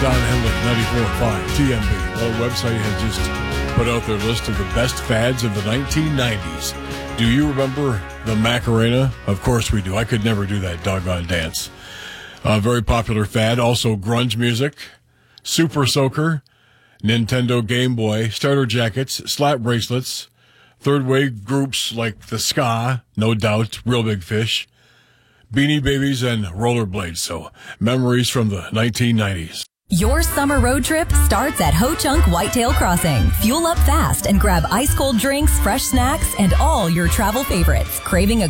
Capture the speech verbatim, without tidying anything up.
Don Henley, ninety-four point five T M B. Our website has just put out their list of the best fads of the nineteen nineties. Do you remember the Macarena? Of course we do. I could never do that doggone dance. A very popular fad. Also grunge music, Super Soaker, Nintendo Game Boy, starter jackets, slap bracelets, third wave groups like the Ska, No Doubt, Real Big Fish, Beanie Babies, and rollerblades. So memories from the nineteen nineties. Your summer road trip starts at Ho Chunk Whitetail Crossing. Fuel up fast and grab ice cold drinks, fresh snacks, and all your travel favorites. Craving a